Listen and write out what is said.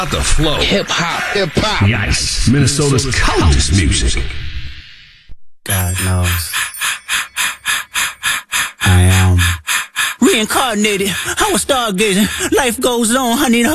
The flow. Hip hop. Yes. Minnesota's coldest music. God knows. I am reincarnated. I was stargazing. Life goes on, honey.